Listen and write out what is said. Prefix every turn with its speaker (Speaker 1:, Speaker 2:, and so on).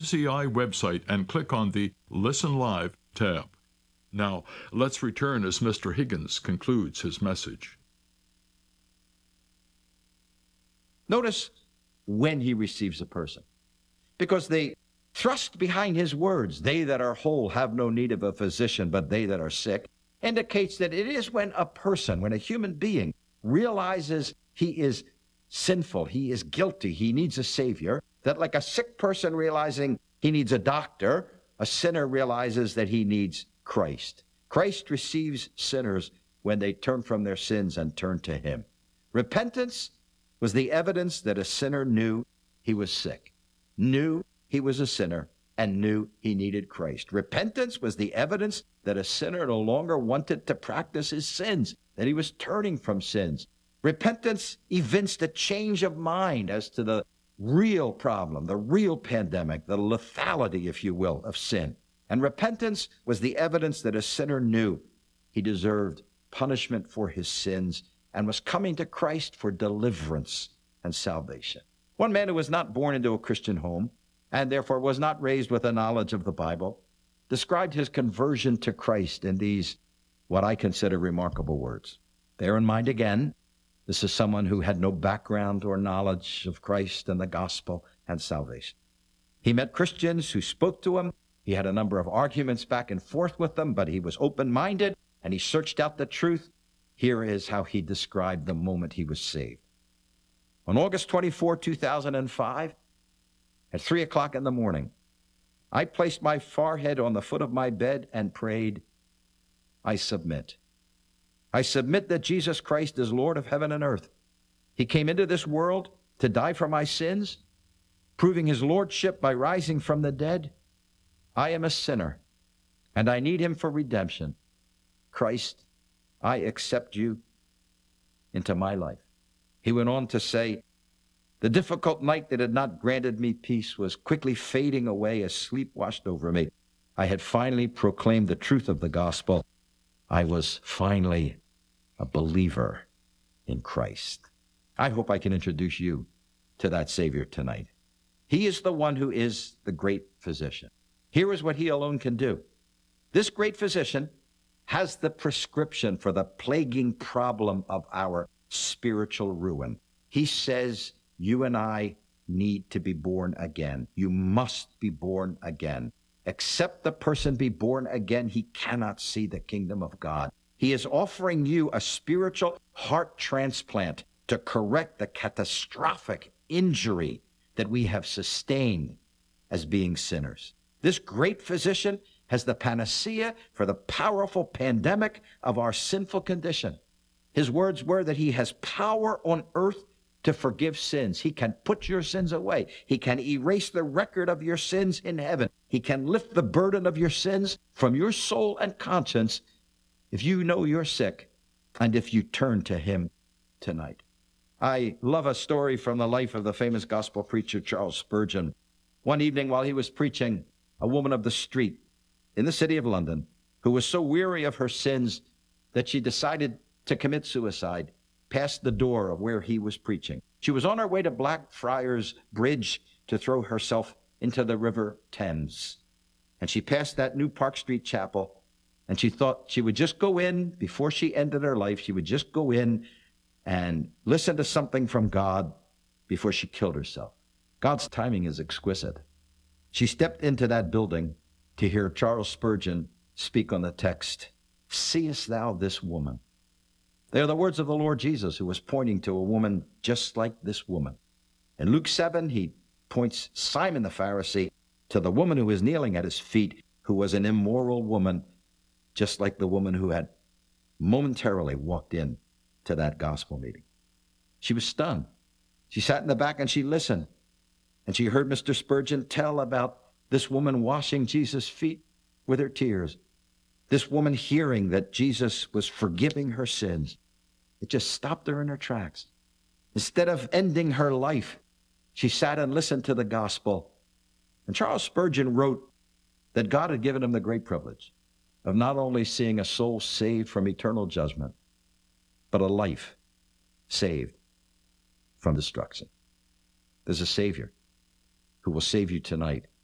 Speaker 1: CI website and click on the Listen Live tab. Now, let's return as Mr. Higgins concludes his message.
Speaker 2: Notice when he receives a person, because the thrust behind his words, "They that are whole have no need of a physician, but they that are sick," indicates that it is when a person, when a human being realizes he is sinful, he is guilty, he needs a savior, that like a sick person realizing he needs a doctor, a sinner realizes that he needs Christ. Christ receives sinners when they turn from their sins and turn to him. Repentance was the evidence that a sinner knew he was sick, knew he was a sinner, and knew he needed Christ. Repentance was the evidence that a sinner no longer wanted to practice his sins, that he was turning from sins. Repentance evinced a change of mind as to the real problem, the real pandemic, the lethality, if you will, of sin. And repentance was the evidence that a sinner knew he deserved punishment for his sins and was coming to Christ for deliverance and salvation. One man who was not born into a Christian home and therefore was not raised with a knowledge of the Bible described his conversion to Christ in these, what I consider, remarkable words. Bear in mind again, this is someone who had no background or knowledge of Christ and the gospel and salvation. He met Christians who spoke to him. He had a number of arguments back and forth with them, but he was open-minded and he searched out the truth. Here is how he described the moment he was saved. On August 24, 2005, at 3 o'clock in the morning, I placed my forehead on the foot of my bed and prayed, "I submit. I submit that Jesus Christ is Lord of heaven and earth. He came into this world to die for my sins, proving his lordship by rising from the dead. I am a sinner, and I need him for redemption. Christ, I accept you into my life." He went on to say, "The difficult night that had not granted me peace was quickly fading away as sleep washed over me. I had finally proclaimed the truth of the gospel. I was finally a believer in Christ." I hope I can introduce you to that Savior tonight. He is the one who is the great physician. Here is what he alone can do. This great physician has the prescription for the plaguing problem of our spiritual ruin. He says, you and I need to be born again. You must be born again. Except the person be born again, he cannot see the kingdom of God. He is offering you a spiritual heart transplant to correct the catastrophic injury that we have sustained as being sinners. This great physician has the panacea for the powerful pandemic of our sinful condition. His words were that he has power on earth to forgive sins. He can put your sins away. He can erase the record of your sins in heaven. He can lift the burden of your sins from your soul and conscience if you know you're sick and if you turn to him tonight. I love a story from the life of the famous gospel preacher Charles Spurgeon. One evening while he was preaching, a woman of the street in the city of London, who was so weary of her sins that she decided to commit suicide, passed the door of where he was preaching. She was on her way to Blackfriars Bridge to throw herself into the River Thames. And she passed that New Park Street chapel, and she thought she would just go in, before she ended her life, she would just go in and listen to something from God before she killed herself. God's timing is exquisite. She stepped into that building to hear Charles Spurgeon speak on the text, "Seest thou this woman?" They are the words of the Lord Jesus, who was pointing to a woman just like this woman. In Luke 7, he points Simon the Pharisee to the woman who was kneeling at his feet, who was an immoral woman, just like the woman who had momentarily walked in to that gospel meeting. She was stunned. She sat in the back and she listened. And she heard Mr. Spurgeon tell about this woman washing Jesus' feet with her tears. This woman hearing that Jesus was forgiving her sins. It just stopped her in her tracks. Instead of ending her life, she sat and listened to the gospel. And Charles Spurgeon wrote that God had given him the great privilege of not only seeing a soul saved from eternal judgment, but a life saved from destruction. There's a Savior who will save you tonight.